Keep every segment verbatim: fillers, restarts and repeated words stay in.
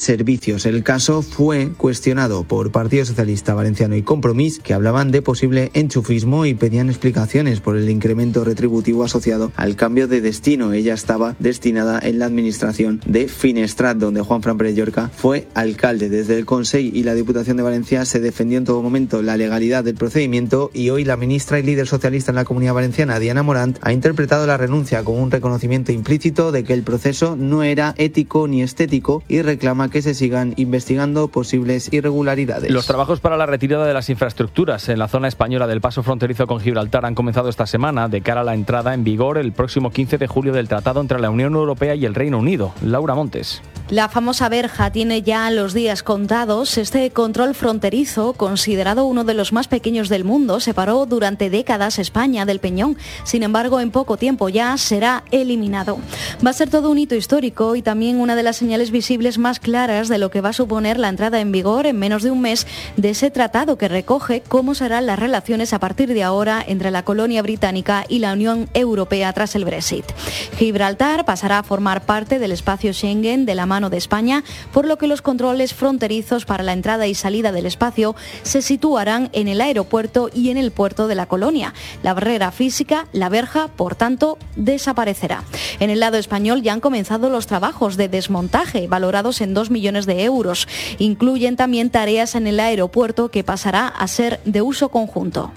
servicios. El caso fue cuestionado por Partido Socialista Valenciano y Compromís, que hablaban de posible enchufismo y pedían explicaciones por el incremento retributivo asociado al cambio de destino. Ella estaba destinada en la administración de Finestrat, donde Juanfran Pérez Llorca fue alcalde. Desde el Consell y la Diputación de Valencia se defendió en todo momento la legalidad del procedimiento, y hoy la ministra y líder socialista en la Comunidad Valenciana, Diana Morant, ha interpretado la renuncia como un reconocimiento implícito de que el proceso no era ético ni estético y reclama que se sigan investigando posibles irregularidades. Los trabajos para la retirada de las infraestructuras en la zona española del paso fronterizo con Gibraltar han comenzado esta semana de cara a la entrada en vigor el próximo quince de julio del tratado entre la Unión Europea y el Reino Unido. Laura Montes. La famosa verja tiene ya los días contados. Este control fronterizo, considerado uno de los más pequeños del mundo, separó durante décadas España del Peñón. Sin embargo, en poco tiempo ya será eliminado. Va a ser todo un hito histórico y también una de las señales visibles más claras de lo que va a suponer la entrada en vigor en menos de un mes de ese tratado que recoge cómo serán las relaciones a partir de ahora entre la colonia británica y la Unión Europea tras el Brexit. Gibraltar pasará a formar parte del espacio Schengen de la mano de España, por lo que los controles fronterizos para la entrada y salida del espacio se situarán en el aeropuerto y en el puerto de la colonia. La barrera física, la verja, por tanto, desaparecerá. En el lado español ya han comenzado los trabajos de desmontaje, valorados en dos millones de euros. Incluyen también tareas en el aeropuerto que pasará a ser de uso conjunto.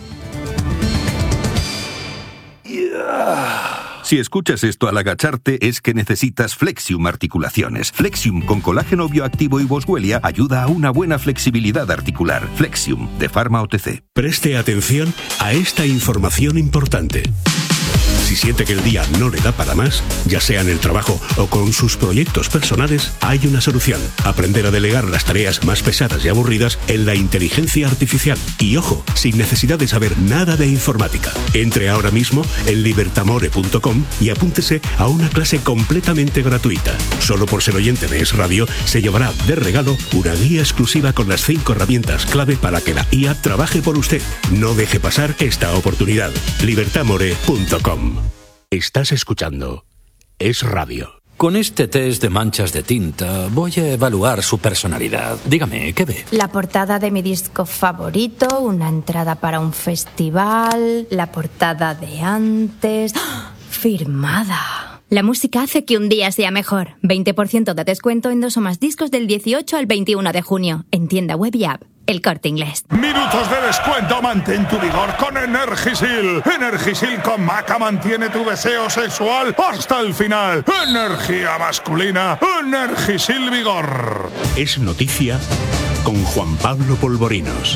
Si escuchas esto al agacharte, es que necesitas Flexium Articulaciones. Flexium con colágeno bioactivo y boswellia ayuda a una buena flexibilidad articular. Flexium, de Pharma O T C. Preste atención a esta información importante. Si siente que el día no le da para más, ya sea en el trabajo o con sus proyectos personales, hay una solución. Aprender a delegar las tareas más pesadas y aburridas en la inteligencia artificial. Y ojo, sin necesidad de saber nada de informática. Entre ahora mismo en libertamore punto com y apúntese a una clase completamente gratuita. Solo por ser oyente de Es Radio, se llevará de regalo una guía exclusiva con las cinco herramientas clave para que la I A trabaje por usted. No deje pasar esta oportunidad. libertamore punto com. Estás escuchando Es Radio. Con este test de manchas de tinta voy a evaluar su personalidad. Dígame, ¿qué ve? La portada de mi disco favorito, una entrada para un festival, la portada de antes... ¡Oh! Firmada. La música hace que un día sea mejor. veinte por ciento de descuento en dos o más discos del dieciocho al veintiuno de junio. En tienda web y app. El Corte Inglés. Minutos de descuento, mantén tu vigor con Energisil. Energisil con maca mantiene tu deseo sexual hasta el final. Energía masculina, Energisil Vigor. Es noticia con Juan Pablo Polvorinos.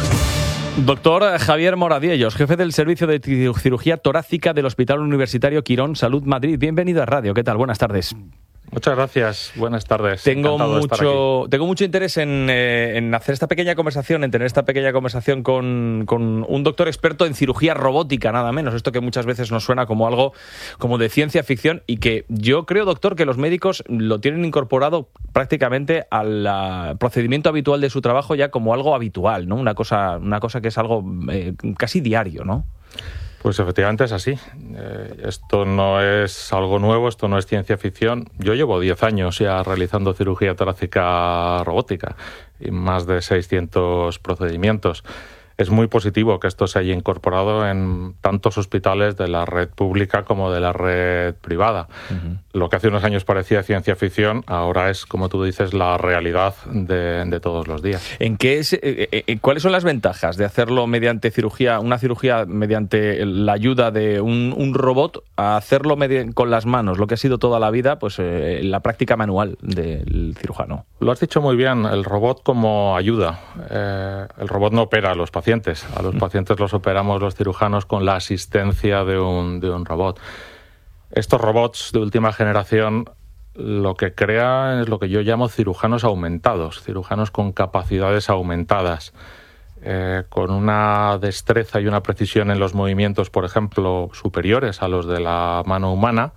Doctor Javier Moradiellos, jefe del Servicio de Cirugía Torácica del Hospital Universitario Quirón Salud Madrid. Bienvenido a Radio. ¿Qué tal? Buenas tardes. Muchas gracias, buenas tardes. Tengo mucho, tengo mucho interés en, eh, en hacer esta pequeña conversación, en tener esta pequeña conversación con, con un doctor experto en cirugía robótica, nada menos. Esto que muchas veces nos suena como algo como de ciencia ficción y que yo creo, doctor, que los médicos lo tienen incorporado prácticamente al uh, procedimiento habitual de su trabajo ya como algo habitual, ¿no? Una cosa, una cosa que es algo eh, casi diario, ¿no? Pues efectivamente es así. Eh, esto no es algo nuevo, esto no es ciencia ficción. Yo llevo diez años ya realizando cirugía torácica robótica y más de seiscientos procedimientos. Es muy positivo que esto se haya incorporado en tantos hospitales de la red pública como de la red privada. Uh-huh. Lo que hace unos años parecía ciencia ficción, ahora es, como tú dices, la realidad de, de todos los días. ¿En qué es, eh, eh, ¿Cuáles son las ventajas de hacerlo mediante cirugía, una cirugía mediante la ayuda de un, un robot, a hacerlo medi- con las manos, lo que ha sido toda la vida, pues eh, la práctica manual del cirujano? Lo has dicho muy bien, el robot como ayuda. Eh, el robot no opera a los pacientes. A los pacientes los operamos los cirujanos con la asistencia de un, de un robot. Estos robots de última generación lo que crean es lo que yo llamo cirujanos aumentados, cirujanos con capacidades aumentadas, eh, con una destreza y una precisión en los movimientos, por ejemplo, superiores a los de la mano humana,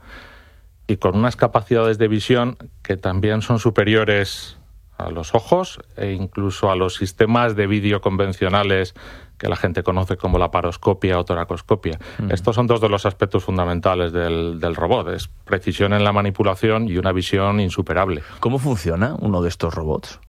y con unas capacidades de visión que también son superiores a los ojos e incluso a los sistemas de vídeo convencionales que la gente conoce como laparoscopia o toracoscopia. Mm. Estos son dos de los aspectos fundamentales del, del robot. Es precisión en la manipulación y una visión insuperable. ¿Cómo funciona uno de estos robots?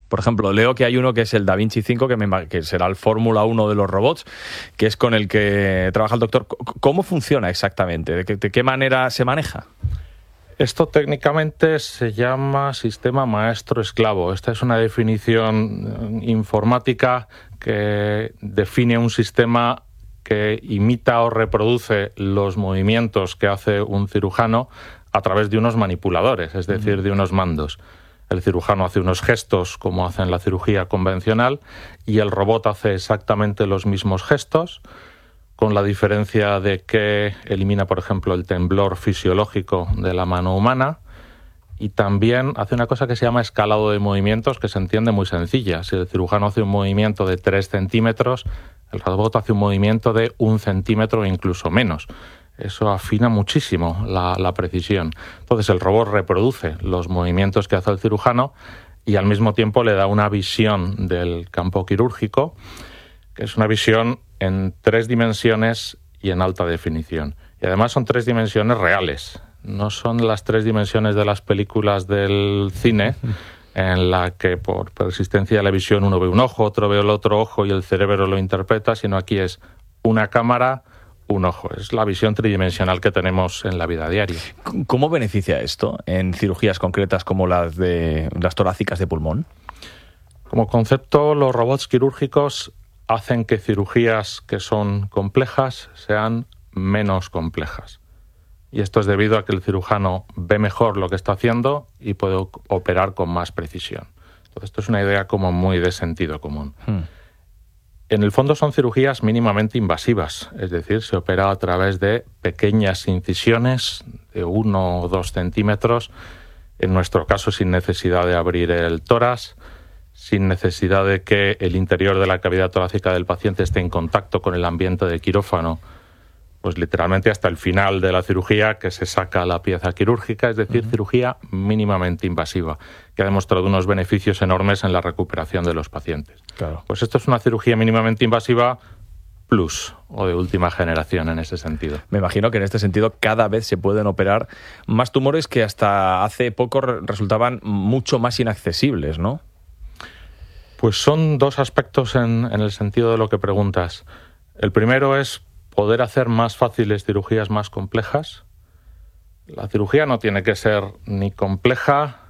Por ejemplo, leo que hay uno que es el Da Vinci cinco, que, me, que será el Fórmula uno de los robots, que es con el que trabaja el doctor. ¿Cómo funciona exactamente? ¿De qué, de qué manera se maneja? Esto técnicamente se llama sistema maestro-esclavo. Esta es una definición informática que define un sistema que imita o reproduce los movimientos que hace un cirujano a través de unos manipuladores, es decir, de unos mandos. El cirujano hace unos gestos como hace en la cirugía convencional y el robot hace exactamente los mismos gestos, con la diferencia de que elimina, por ejemplo, el temblor fisiológico de la mano humana y también hace una cosa que se llama escalado de movimientos, que se entiende muy sencilla. Si el cirujano hace un movimiento de tres centímetros, el robot hace un movimiento de un centímetro o incluso menos. Eso afina muchísimo la, la precisión. Entonces el robot reproduce los movimientos que hace el cirujano y al mismo tiempo le da una visión del campo quirúrgico, que es una visión en tres dimensiones y en alta definición. Y además son tres dimensiones reales. No son las tres dimensiones de las películas del cine, en la que por persistencia de la visión uno ve un ojo, otro ve el otro ojo y el cerebro lo interpreta, sino aquí es una cámara, un ojo. Es la visión tridimensional que tenemos en la vida diaria. ¿Cómo beneficia esto en cirugías concretas como las de las torácicas de pulmón? Como concepto, los robots quirúrgicos hacen que cirugías que son complejas sean menos complejas. Y esto es debido a que el cirujano ve mejor lo que está haciendo y puede operar con más precisión. Entonces, esto es una idea como muy de sentido común. Hmm. En el fondo son cirugías mínimamente invasivas, es decir, se opera a través de pequeñas incisiones de uno o dos centímetros, en nuestro caso sin necesidad de abrir el tórax, sin necesidad de que el interior de la cavidad torácica del paciente esté en contacto con el ambiente de quirófano, pues literalmente hasta el final de la cirugía, que se saca la pieza quirúrgica, es decir, uh-huh. cirugía mínimamente invasiva, que ha demostrado unos beneficios enormes en la recuperación de los pacientes. Claro. Pues esto es una cirugía mínimamente invasiva plus, o de última generación en ese sentido. Me imagino que en este sentido cada vez se pueden operar más tumores que hasta hace poco resultaban mucho más inaccesibles, ¿no? Pues son dos aspectos en, en el sentido de lo que preguntas. El primero es poder hacer más fáciles cirugías más complejas. La cirugía no tiene que ser ni compleja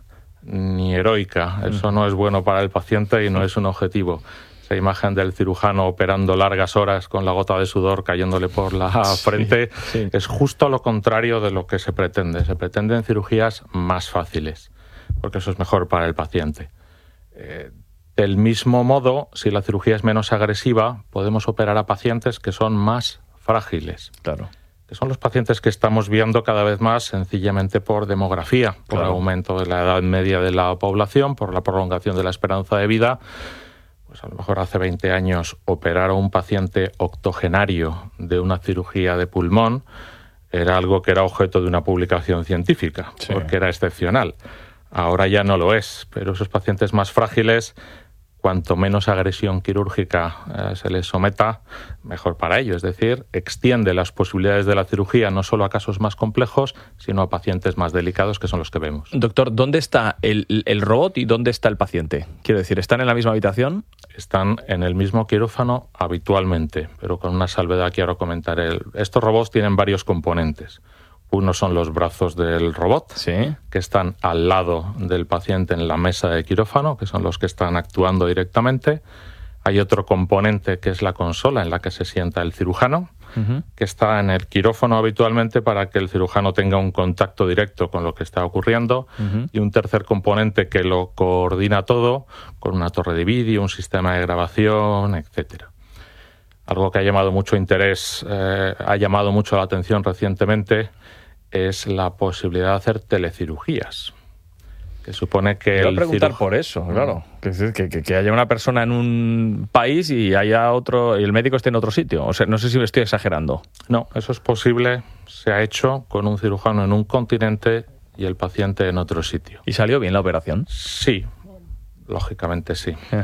ni heroica. Eso no es bueno para el paciente y no es un objetivo. Esa imagen del cirujano operando largas horas con la gota de sudor cayéndole por la frente sí, sí. es justo lo contrario de lo que se pretende. Se pretenden cirugías más fáciles, porque eso es mejor para el paciente. Eh, del mismo modo, si la cirugía es menos agresiva, podemos operar a pacientes que son más frágiles. Claro. Que son los pacientes que estamos viendo cada vez más sencillamente por demografía, por claro. el aumento de la edad media de la población, por la prolongación de la esperanza de vida. Pues a lo mejor hace veinte años operar a un paciente octogenario de una cirugía de pulmón era algo que era objeto de una publicación científica, sí. porque era excepcional. Ahora ya no lo es, pero esos pacientes más frágiles, cuanto menos agresión quirúrgica eh, se les someta, mejor para ello. Es decir, extiende las posibilidades de la cirugía no solo a casos más complejos, sino a pacientes más delicados, que son los que vemos. Doctor, ¿dónde está el, el robot y dónde está el paciente? Quiero decir, ¿están en la misma habitación? Están en el mismo quirófano habitualmente, pero con una salvedad que ahora comentaré. Estos robots tienen varios componentes. Uno son los brazos del robot, ¿sí? que están al lado del paciente en la mesa de quirófano, que son los que están actuando directamente. Hay otro componente que es la consola en la que se sienta el cirujano, uh-huh. que está en el quirófano habitualmente para que el cirujano tenga un contacto directo con lo que está ocurriendo. Uh-huh. Y un tercer componente que lo coordina todo con una torre de vídeo, un sistema de grabación, etcétera. Algo que ha llamado mucho interés, eh, ha llamado mucho la atención recientemente, es la posibilidad de hacer telecirugías. Que supone que Te voy a el preguntar ciruj... por eso, claro. Que, que, que haya una persona en un país y haya otro y el médico esté en otro sitio. O sea, no sé si me estoy exagerando. No, eso es posible. Se ha hecho con un cirujano en un continente y el paciente en otro sitio. ¿Y salió bien la operación? Sí, lógicamente sí. Uh-huh.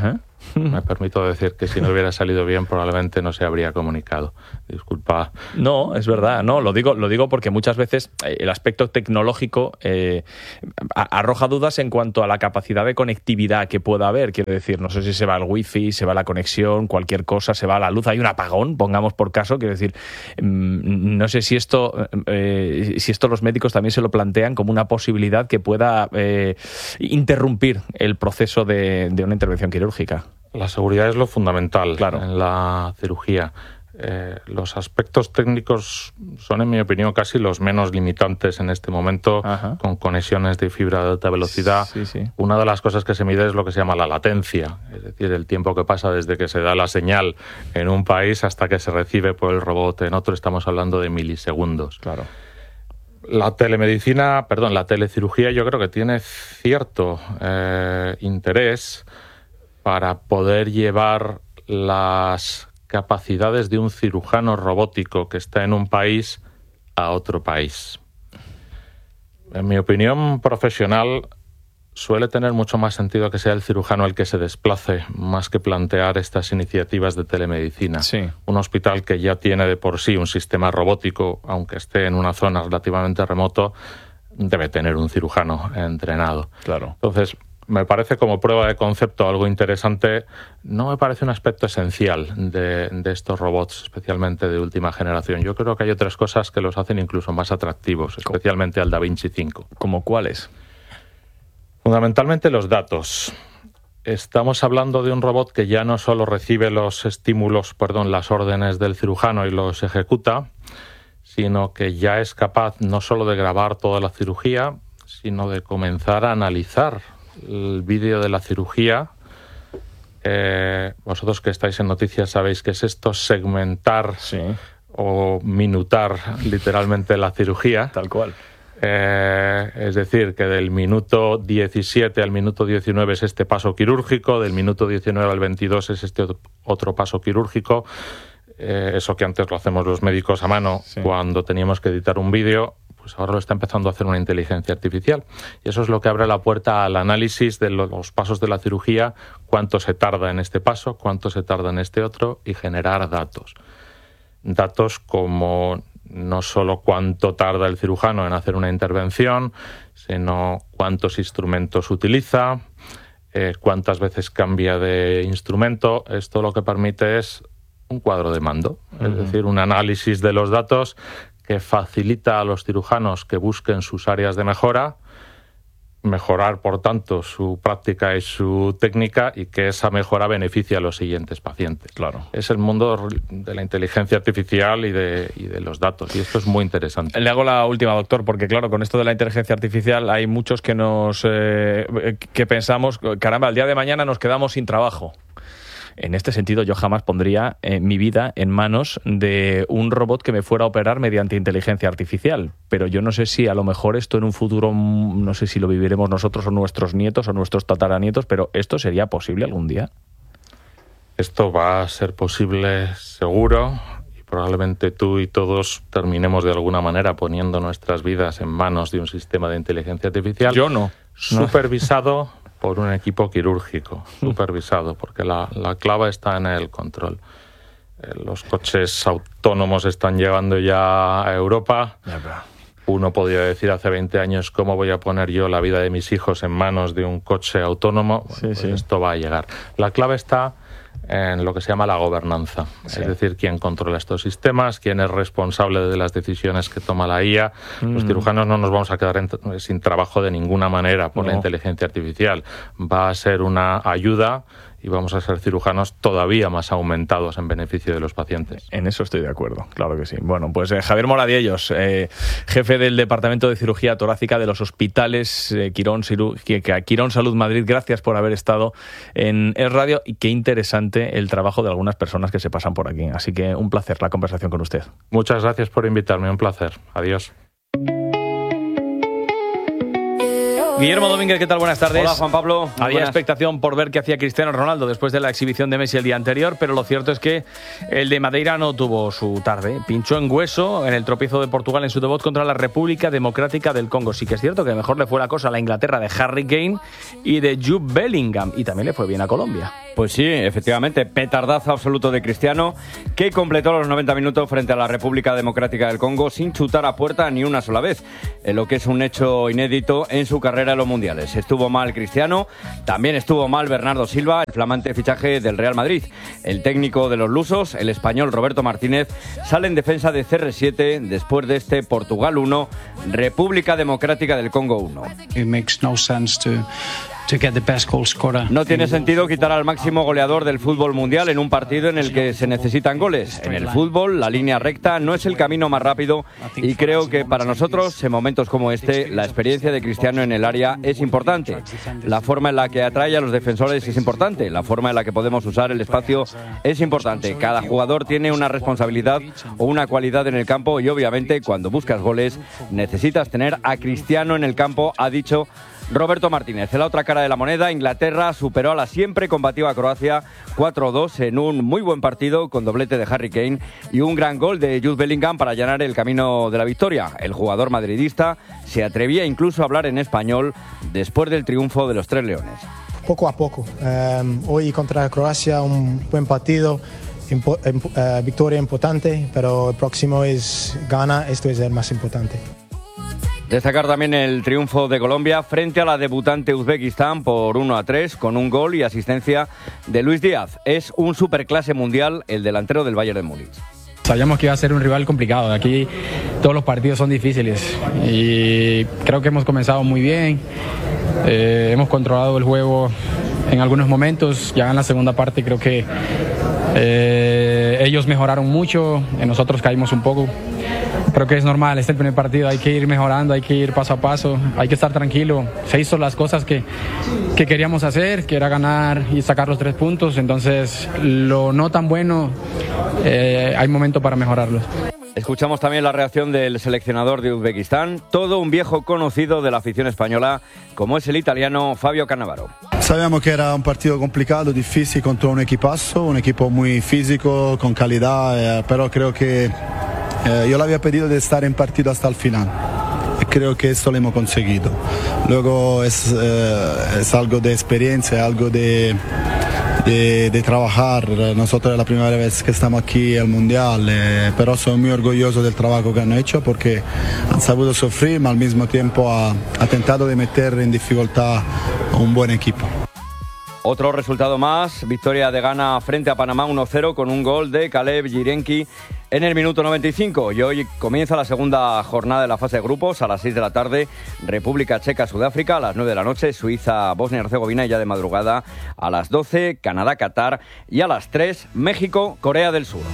Me permito decir que si no hubiera salido bien probablemente no se habría comunicado. Disculpa. No, es verdad. No, lo digo, lo digo porque muchas veces el aspecto tecnológico eh, arroja dudas en cuanto a la capacidad de conectividad que pueda haber. Quiero decir, no sé si se va el wifi, se va la conexión, cualquier cosa, se va la luz, hay un apagón, pongamos por caso. Quiero decir, no sé si esto, eh, si esto los médicos también se lo plantean como una posibilidad que pueda eh, interrumpir el proceso de, de una intervención quirúrgica. La seguridad es lo fundamental, claro, en la cirugía. Eh, los aspectos técnicos son, en mi opinión, casi los menos limitantes en este momento. Ajá. Con conexiones de fibra de alta velocidad. Sí, sí. Una de las cosas que se mide es lo que se llama la latencia, es decir, el tiempo que pasa desde que se da la señal en un país hasta que se recibe por el robot en otro. Estamos hablando de milisegundos. Claro. La telemedicina, perdón, la telecirugía yo creo que tiene cierto eh, interés para poder llevar las capacidades de un cirujano robótico que está en un país a otro país. En mi opinión profesional, suele tener mucho más sentido que sea el cirujano el que se desplace, más que plantear estas iniciativas de telemedicina. Sí. Un hospital que ya tiene de por sí un sistema robótico, aunque esté en una zona relativamente remoto, debe tener un cirujano entrenado. Claro. Entonces, me parece como prueba de concepto algo interesante. No me parece un aspecto esencial de, de estos robots, especialmente de última generación. Yo creo que hay otras cosas que los hacen incluso más atractivos, especialmente al Da Vinci cinco. ¿Cómo cuáles? Fundamentalmente los datos. Estamos hablando de un robot que ya no solo recibe los estímulos, perdón, las órdenes del cirujano y los ejecuta, sino que ya es capaz no solo de grabar toda la cirugía, sino de comenzar a analizar el vídeo de la cirugía. Eh, vosotros que estáis en noticias sabéis que es esto, segmentar sí. o minutar literalmente la cirugía. Tal cual. Eh, es decir, que del minuto diecisiete al minuto diecinueve es este paso quirúrgico, del minuto diecinueve al veintidós es este otro paso quirúrgico. Eh, eso que antes lo hacemos los médicos a mano, sí. cuando teníamos que editar un vídeo, pues ahora lo está empezando a hacer una inteligencia artificial. Y eso es lo que abre la puerta al análisis de los pasos de la cirugía, cuánto se tarda en este paso, cuánto se tarda en este otro, y generar datos. Datos como no solo cuánto tarda el cirujano en hacer una intervención, sino cuántos instrumentos utiliza, eh, cuántas veces cambia de instrumento. Esto lo que permite es un cuadro de mando, uh-huh. es decir, un análisis de los datos que facilita a los cirujanos que busquen sus áreas de mejora, mejorar, por tanto, su práctica y su técnica, y que esa mejora beneficie a los siguientes pacientes. Claro. Es el mundo de la inteligencia artificial y de, y de los datos, y esto es muy interesante. Le hago la última, doctor, porque claro, con esto de la inteligencia artificial hay muchos que nos eh, que pensamos, caramba, el día de mañana nos quedamos sin trabajo. En este sentido, yo jamás pondría eh, mi vida en manos de un robot que me fuera a operar mediante inteligencia artificial. Pero yo no sé si a lo mejor esto en un futuro, no sé si lo viviremos nosotros o nuestros nietos o nuestros tataranietos, pero ¿esto sería posible algún día? Esto va a ser posible seguro, y probablemente tú y todos terminemos de alguna manera poniendo nuestras vidas en manos de un sistema de inteligencia artificial. Yo no. Supervisado por un equipo quirúrgico, supervisado, porque la, la clave está en el control. Eh, los coches autónomos están llegando ya a Europa. Uno podría decir hace veinte años, ¿cómo voy a poner yo la vida de mis hijos en manos de un coche autónomo? Bueno, sí, pues sí. Esto va a llegar. La clave está en lo que se llama la gobernanza, sí. es decir, quién controla estos sistemas, quién es responsable de las decisiones que toma la I A. Mm. Los cirujanos no nos vamos a quedar en, sin trabajo de ninguna manera por no. la inteligencia artificial. Va a ser una ayuda y vamos a ser cirujanos todavía más aumentados en beneficio de los pacientes. En eso estoy de acuerdo, claro que sí. Bueno, pues eh, Javier Moradiellos, eh, jefe del Departamento de Cirugía Torácica de los Hospitales eh, Quirón, Ciru- Quirón Salud Madrid, gracias por haber estado en Es Radio, y qué interesante el trabajo de algunas personas que se pasan por aquí. Así que un placer la conversación con usted. Muchas gracias por invitarme, un placer. Adiós. Guillermo Domínguez, ¿qué tal? Buenas tardes. Hola, Juan Pablo. Había buenas. expectación por ver qué hacía Cristiano Ronaldo después de la exhibición de Messi el día anterior, pero lo cierto es que el de Madeira no tuvo su tarde. Pinchó en hueso en el tropiezo de Portugal en su debut contra la República Democrática del Congo. Sí que es cierto que mejor le fue la cosa a la Inglaterra de Harry Kane y de Jude Bellingham, y también le fue bien a Colombia. Pues sí, efectivamente, petardazo absoluto de Cristiano, que completó los noventa minutos frente a la República Democrática del Congo sin chutar a puerta ni una sola vez, en lo que es un hecho inédito en su carrera en los mundiales. Estuvo mal Cristiano, también estuvo mal Bernardo Silva, el flamante fichaje del Real Madrid. El técnico de los lusos, el español Roberto Martínez, sale en defensa de C R siete después de este Portugal uno, República Democrática del Congo uno. It makes no sense to... No tiene sentido quitar al máximo goleador del fútbol mundial en un partido en el que se necesitan goles. En el fútbol, la línea recta no es el camino más rápido y creo que para nosotros, en momentos como este, la experiencia de Cristiano en el área es importante. La forma en la que atrae a los defensores es importante. La forma en la que podemos usar el espacio es importante. Cada jugador tiene una responsabilidad o una cualidad en el campo y obviamente cuando buscas goles necesitas tener a Cristiano en el campo, ha dicho Roberto Martínez. En la otra cara de la moneda, Inglaterra superó a la siempre combativa Croacia cuatro dos en un muy buen partido con doblete de Harry Kane y un gran gol de Jude Bellingham para allanar el camino de la victoria. El jugador madridista se atrevía incluso a hablar en español después del triunfo de los Tres Leones. Poco a poco. Um, hoy contra Croacia un buen partido, impo- uh, victoria importante, pero el próximo es gana, esto es el más importante. Destacar también el triunfo de Colombia frente a la debutante Uzbekistán por uno a tres con un gol y asistencia de Luis Díaz. Es un superclase mundial el delantero del Bayern de Múnich. Sabíamos que iba a ser un rival complicado. Aquí todos los partidos son difíciles y creo que hemos comenzado muy bien. Eh, hemos controlado el juego en algunos momentos. Ya en la segunda parte creo que eh, ellos mejoraron mucho, nosotros caímos un poco. Creo que es normal, este es el primer partido, hay que ir mejorando, hay que ir paso a paso, hay que estar tranquilo. Se hizo las cosas que, que queríamos hacer, que era ganar y sacar los tres puntos, entonces lo no tan bueno, eh, hay momento para mejorarlo. Escuchamos también la reacción del seleccionador de Uzbekistán, todo un viejo conocido de la afición española, como es el italiano Fabio Cannavaro. Sabíamos que era un partido complicado, difícil contra un equipazo, un equipo muy físico, con calidad, eh, pero creo que eh, yo le había pedido de estar en partido hasta el final. Creo que esto lo hemos conseguido. Luego es, eh, es algo de experiencia, algo de... De, de trabajar. Nosotros es la primera vez que estamos aquí en el Mundial, eh, pero soy muy orgulloso del trabajo que han hecho porque han sabido sufrir, pero al mismo tiempo ha, ha tentado de meter en dificultad a un buen equipo. Otro resultado más, victoria de Ghana frente a Panamá uno cero con un gol de Caleb Jirenki en el minuto noventa y cinco. Y hoy comienza la segunda jornada de la fase de grupos a las seis de la tarde. República Checa, Sudáfrica a las nueve de la noche. Suiza, Bosnia y Herzegovina y ya de madrugada a las doce. Canadá, Qatar y a las tres. México, Corea del Sur.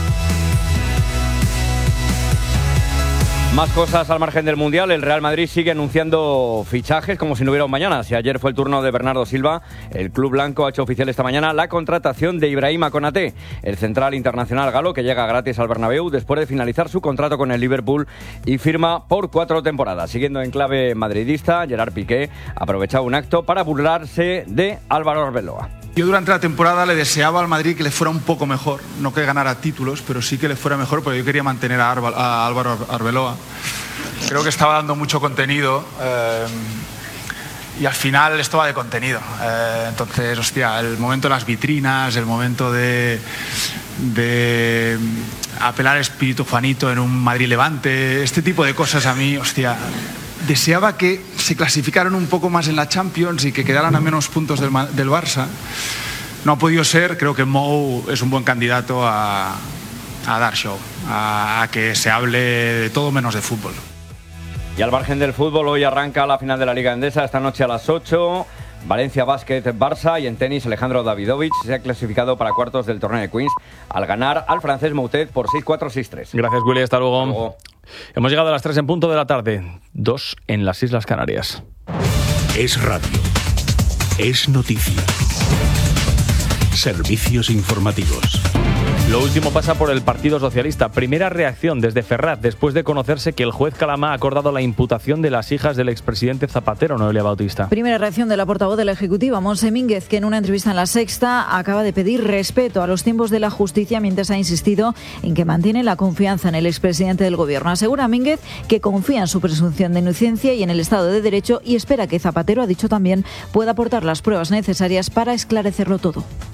Más cosas al margen del Mundial. El Real Madrid sigue anunciando fichajes como si no hubiera un mañana. Si ayer fue el turno de Bernardo Silva, el club blanco ha hecho oficial esta mañana la contratación de Ibrahima Konaté, el central internacional galo que llega gratis al Bernabéu después de finalizar su contrato con el Liverpool y firma por cuatro temporadas. Siguiendo en clave madridista, Gerard Piqué aprovechaba un acto para burlarse de Álvaro Arbeloa. Yo durante la temporada le deseaba al Madrid que le fuera un poco mejor, no que ganara títulos, pero sí que le fuera mejor, porque yo quería mantener a, Arba, a Álvaro Arbeloa. Creo que estaba dando mucho contenido eh, y al final esto va de contenido. Eh, entonces, hostia, el momento de las vitrinas, el momento de, de apelar al espíritu Juanito en un Madrid-Levante, este tipo de cosas a mí, hostia... Deseaba que se clasificaran un poco más en la Champions y que quedaran a menos puntos del, del Barça. No ha podido ser, creo que Mou es un buen candidato a, a dar show, a, a que se hable de todo menos de fútbol. Y al margen del fútbol, hoy arranca la final de la Liga Endesa, esta noche a las ocho. Valencia Basket Barça y en tenis Alejandro Davidovich se ha clasificado para cuartos del torneo de Queens al ganar al francés Moutet por seis cuatro seis tres. Gracias, Willy, hasta luego. Hasta luego. Hemos llegado a las tres en punto de la tarde, dos en las Islas Canarias. Es radio. Es noticia. Servicios informativos. Lo último pasa por el Partido Socialista. Primera reacción desde Ferraz, después de conocerse que el juez Calamá ha acordado la imputación de las hijas del expresidente Zapatero, Noelia Bautista. Primera reacción de la portavoz de la Ejecutiva, Montse Mínguez, que en una entrevista en La Sexta acaba de pedir respeto a los tiempos de la justicia mientras ha insistido en que mantiene la confianza en el expresidente del Gobierno. Asegura Mínguez que confía en su presunción de inocencia y en el Estado de Derecho y espera que Zapatero, ha dicho también, pueda aportar las pruebas necesarias para esclarecerlo todo.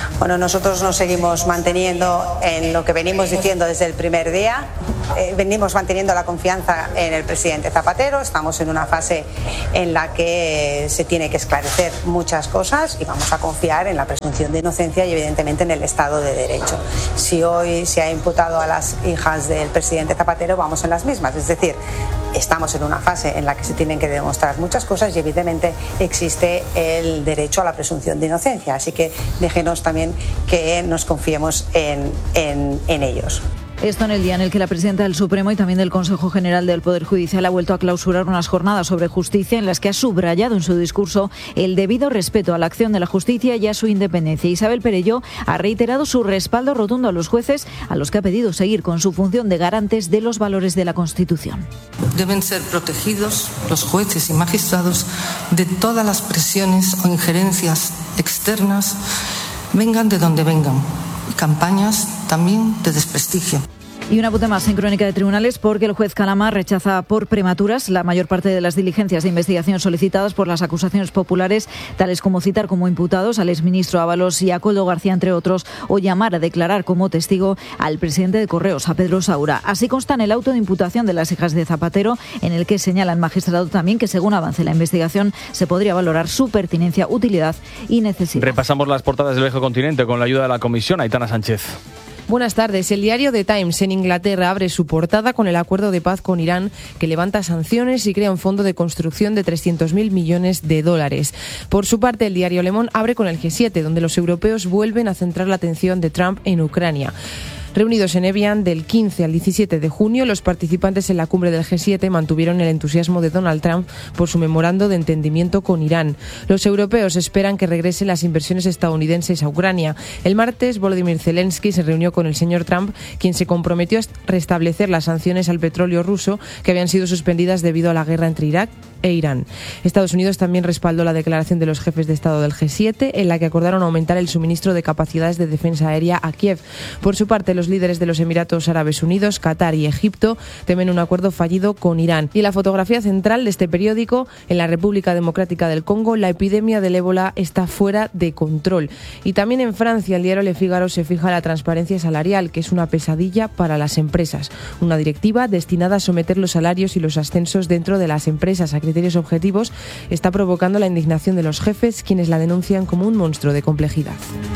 Bueno, nosotros nos seguimos manteniendo en lo que venimos diciendo desde el primer día. Eh, venimos manteniendo la confianza en el presidente Zapatero. Estamos en una fase en la que se tiene que esclarecer muchas cosas y vamos a confiar en la presunción de inocencia y evidentemente en el Estado de Derecho. Si hoy se ha imputado a las hijas del presidente Zapatero, vamos en las mismas. Es decir, estamos en una fase en la que se tienen que demostrar muchas cosas y evidentemente existe el derecho a la presunción de inocencia. Así que déjenos también que nos confiemos en, en, en ellos. Esto en el día en el que la presidenta del Supremo y también del Consejo General del Poder Judicial ha vuelto a clausurar unas jornadas sobre justicia en las que ha subrayado en su discurso el debido respeto a la acción de la justicia y a su independencia. Isabel Perelló ha reiterado su respaldo rotundo a los jueces, a los que ha pedido seguir con su función de garantes de los valores de la Constitución. Deben ser protegidos los jueces y magistrados de todas las presiones o injerencias externas, vengan de donde vengan. Campañas también de desprestigio. Y un apunte más en Crónica de Tribunales, porque el juez Calama rechaza por prematuras la mayor parte de las diligencias de investigación solicitadas por las acusaciones populares, tales como citar como imputados al exministro Ábalos y a Koldo García, entre otros, o llamar a declarar como testigo al presidente de Correos, a Pedro Saura. Así consta en el auto de imputación de las hijas de Zapatero, en el que señala el magistrado también que, según avance la investigación, se podría valorar su pertinencia, utilidad y necesidad. Repasamos las portadas del Viejo Continente con la ayuda de la comisión. Aitana Sánchez. Buenas tardes. El diario The Times en Inglaterra abre su portada con el acuerdo de paz con Irán, que levanta sanciones y crea un fondo de construcción de trescientos mil millones de dólares. Por su parte, el diario Le Monde abre con el G siete, donde los europeos vuelven a centrar la atención de Trump en Ucrania. Reunidos en Evian del quince al diecisiete de junio, los participantes en la cumbre del G siete mantuvieron el entusiasmo de Donald Trump por su memorando de entendimiento con Irán. Los europeos esperan que regresen las inversiones estadounidenses a Ucrania. El martes, Volodymyr Zelensky se reunió con el señor Trump, quien se comprometió a restablecer las sanciones al petróleo ruso que habían sido suspendidas debido a la guerra entre Irak e Irán. Estados Unidos también respaldó la declaración de los jefes de Estado del G siete, en la que acordaron aumentar el suministro de capacidades de defensa aérea a Kiev. Por su parte, los líderes de los Emiratos Árabes Unidos, Qatar y Egipto temen un acuerdo fallido con Irán. Y la fotografía central de este periódico: en la República Democrática del Congo, la epidemia del ébola está fuera de control. Y también en Francia, el diario Le Figaro se fija la transparencia salarial, que es una pesadilla para las empresas. Una directiva destinada a someter los salarios y los ascensos dentro de las empresas a criterios objetivos está provocando la indignación de los jefes, quienes la denuncian como un monstruo de complejidad.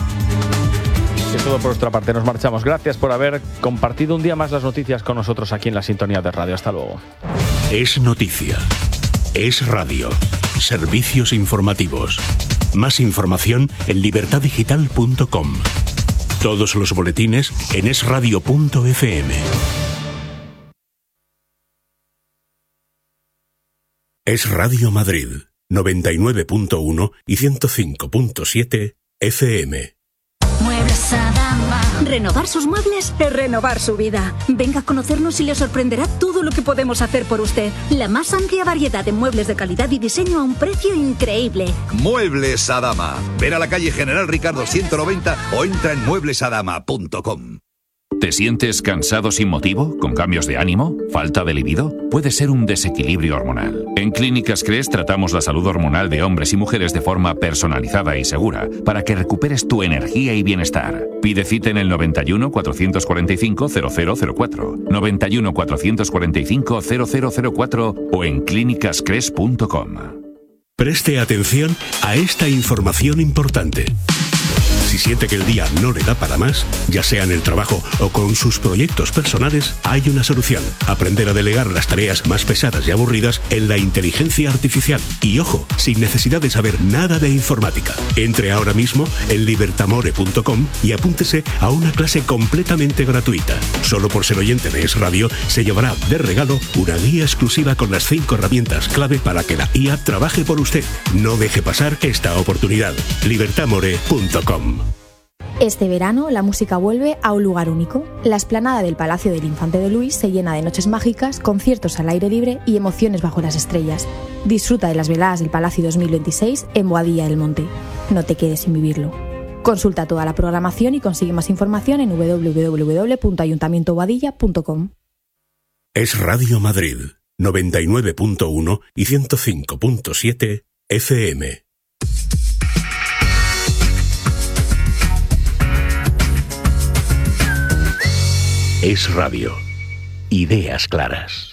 Es todo por nuestra parte, nos marchamos. Gracias por haber compartido un día más las noticias con nosotros aquí en la sintonía de radio. Hasta luego. Es noticia. Es radio. Servicios informativos. Más información en libertad digital punto com. Todos los boletines en es radio punto efe eme. Es Radio Madrid, noventa y nueve punto uno y ciento cinco punto siete efe eme. Muebles Adama. Renovar sus muebles es renovar su vida. Venga a conocernos y le sorprenderá todo lo que podemos hacer por usted. La más amplia variedad de muebles de calidad y diseño a un precio increíble. Muebles Adama. Ven a la calle General Ricardo ciento noventa o entra en muebles adama punto com. ¿Te sientes cansado sin motivo? ¿Con cambios de ánimo? ¿Falta de libido? Puede ser un desequilibrio hormonal. En Clínicas Cres tratamos la salud hormonal de hombres y mujeres de forma personalizada y segura para que recuperes tu energía y bienestar. Pide cita en el noventa y uno, cuatrocientos cuarenta y cinco, cero cero cero cuatro, noventa y uno, cuatrocientos cuarenta y cinco, cero cero cero cuatro o en clínicas cres punto com. Preste atención a esta información importante. Si siente que el día no le da para más, ya sea en el trabajo o con sus proyectos personales, hay una solución. Aprender a delegar las tareas más pesadas y aburridas en la inteligencia artificial. Y ojo, sin necesidad de saber nada de informática. Entre ahora mismo en libertamore punto com y apúntese a una clase completamente gratuita. Solo por ser oyente de Es Radio, se llevará de regalo una guía exclusiva con las cinco herramientas clave para que la I A trabaje por usted. No deje pasar esta oportunidad. libertamore punto com. Este verano, la música vuelve a un lugar único. La explanada del Palacio del Infante de Luis se llena de noches mágicas, conciertos al aire libre y emociones bajo las estrellas. Disfruta de las veladas del Palacio dos mil veintiséis en Boadilla del Monte. No te quedes sin vivirlo. Consulta toda la programación y consigue más información en doble u doble u doble u punto ayuntamiento boadilla punto com. Es Radio Madrid, noventa y nueve punto uno y ciento cinco punto siete efe eme. Es Radio. Ideas claras.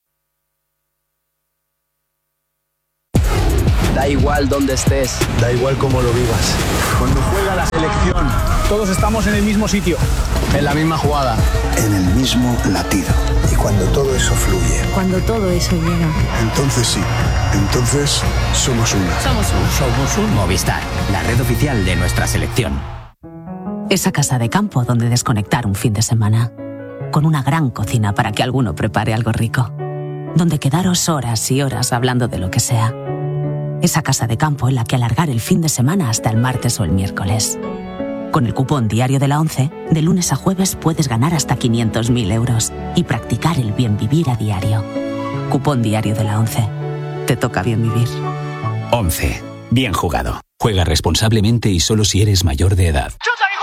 Da igual dónde estés, da igual cómo lo vivas. Cuando juega la selección, todos estamos en el mismo sitio, en la misma jugada, en el mismo latido. Y cuando todo eso fluye, cuando todo eso llega, entonces sí, entonces somos una. Somos un. Somos un. Movistar, la red oficial de nuestra selección. Esa casa de campo donde desconectar un fin de semana. Con una gran cocina para que alguno prepare algo rico. Donde quedaros horas y horas hablando de lo que sea. Esa casa de campo en la que alargar el fin de semana hasta el martes o el miércoles. Con el cupón Diario de la ONCE, de lunes a jueves puedes ganar hasta quinientos mil euros y practicar el bien vivir a diario. Cupón Diario de la ONCE. Te toca bien vivir. ONCE. Bien jugado. Juega responsablemente y solo si eres mayor de edad.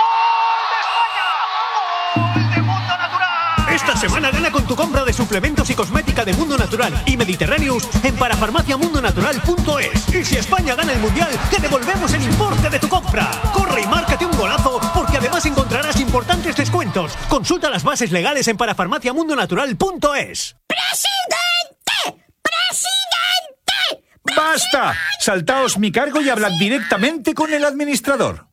Esta semana gana con tu compra de suplementos y cosmética de Mundo Natural y Mediterráneos en parafarmacia mundo natural punto es. Y si España gana el Mundial, te devolvemos el importe de tu compra. Corre y márcate un golazo, porque además encontrarás importantes descuentos. Consulta las bases legales en parafarmacia mundo natural punto es. ¡Presidente! ¡Presidente! ¡Basta! Saltaos mi cargo y hablad directamente con el administrador.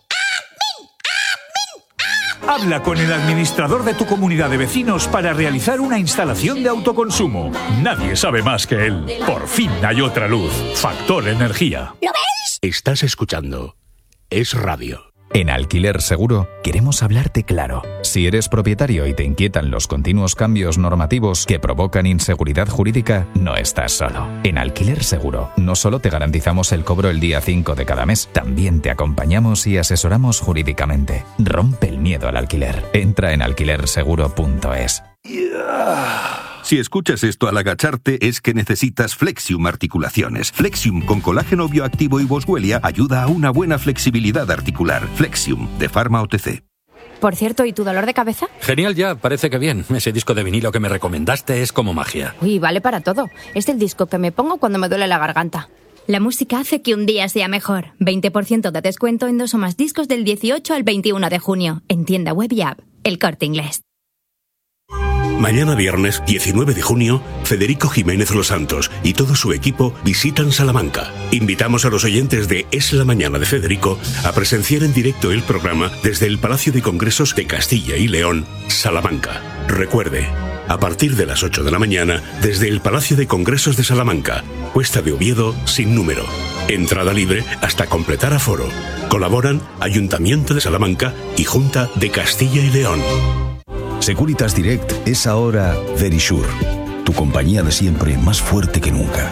Habla con el administrador de tu comunidad de vecinos para realizar una instalación de autoconsumo. Nadie sabe más que él. Por fin hay otra luz. Factor Energía. ¿Lo ves? Estás escuchando Es Radio. En Alquiler Seguro queremos hablarte claro. Si eres propietario y te inquietan los continuos cambios normativos que provocan inseguridad jurídica, no estás solo. En Alquiler Seguro no solo te garantizamos el cobro el día cinco de cada mes, también te acompañamos y asesoramos jurídicamente. Rompe el miedo al alquiler. Entra en alquiler seguro punto es. Si escuchas esto al agacharte es que necesitas Flexium Articulaciones. Flexium con colágeno bioactivo y boswellia ayuda a una buena flexibilidad articular. Flexium, de Pharma O T C. Por cierto, ¿y tu dolor de cabeza? Genial ya, parece que bien. Ese disco de vinilo que me recomendaste es como magia. Uy, vale para todo. Es el disco que me pongo cuando me duele la garganta. La música hace que un día sea mejor. veinte por ciento de descuento en dos o más discos del dieciocho al veintiuno de junio. En tienda web y app. El Corte Inglés. Mañana viernes diecinueve de junio, Federico Jiménez Los Santos y todo su equipo visitan Salamanca. Invitamos a los oyentes de Es la Mañana de Federico a presenciar en directo el programa desde el Palacio de Congresos de Castilla y León, Salamanca. Recuerde, a partir de las ocho de la mañana, desde el Palacio de Congresos de Salamanca, Cuesta de Oviedo sin número. Entrada libre hasta completar aforo. Colaboran Ayuntamiento de Salamanca y Junta de Castilla y León. Securitas Direct es ahora Verisure, tu compañía de siempre más fuerte que nunca.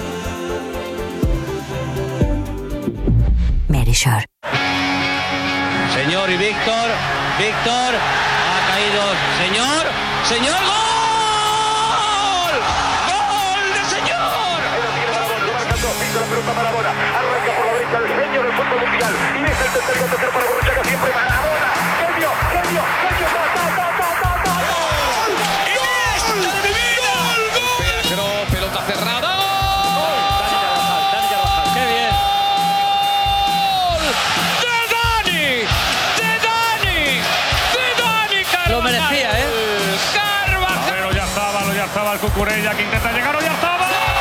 Verisure. Señor y Víctor, Víctor, ha caído, señor, señor, ¡gol! ¡Gol de señor! Ahí lo tiene Marabona, lo marcando, pisa la pelota Marabona, arranca por la derecha el genio del fútbol mundial, y es el tercer y tercer para Borruchaga, siempre Marabona, genio, genio, genio, ta, ta, ta, ta, ta, ta. Pelota cerrada. Dani Carvajal, qué bien. ¡De Dani! ¡De Dani! ¡De Dani Carvajal! Lo merecía, ¿eh? Carvajal. Pero ya estaba, ya estaba el Cucurella que intenta llegar, o ya estaba.